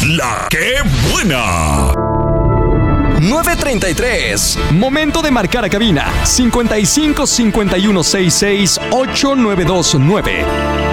¡La que buena! 9:33. Momento de marcar a cabina. 55 51 66 8929.